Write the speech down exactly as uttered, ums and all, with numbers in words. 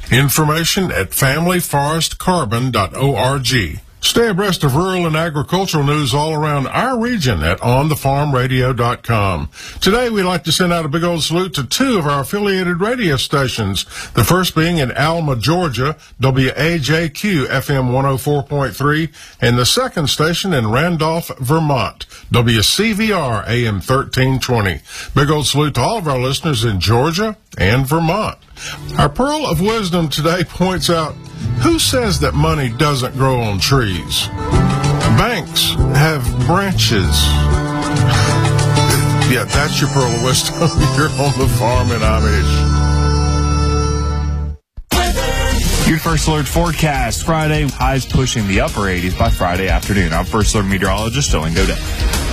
Information at family forest carbon dot org. Stay abreast of rural and agricultural news all around our region at on the farm radio dot com. Today, we'd like to send out a big old salute to two of our affiliated radio stations. The first being in Alma, Georgia, W A J Q F M one oh four point three, and the second station in Randolph, Vermont, W C V R A M thirteen twenty. Big old salute to all of our listeners in Georgia and Vermont. Our Pearl of Wisdom today points out, who says that money doesn't grow on trees? Banks have branches. Yeah, that's your Pearl of Wisdom. You're on the farm in Amish. Your First Alert forecast. Friday, highs pushing the upper eighties by Friday afternoon. I'm First Alert meteorologist Owen Godet.